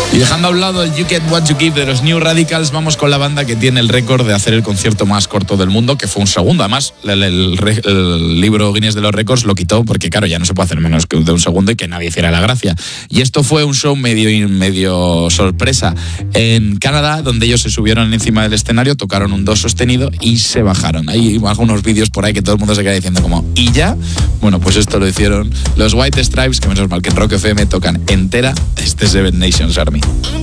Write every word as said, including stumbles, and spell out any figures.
Y dejando a un lado el You Get What You Give de los New Radicals, vamos con la banda que tiene el récord de hacer el concierto más corto del mundo, que fue un segundo. Además, el, el, el, el libro Guinness de los récords lo quitó porque, claro, ya no se puede hacer menos de un segundo y que nadie hiciera la gracia. Y esto fue un show medio, medio sorpresa en Canadá, donde ellos se subieron encima del escenario, tocaron un do sostenido y se bajaron. Hay algunos vídeos por ahí que todo el mundo se queda diciendo como, ¿y ya? Bueno, pues esto lo hicieron los White Stripes, que menos mal que en Rock F M tocan entera este Seven Nations Army.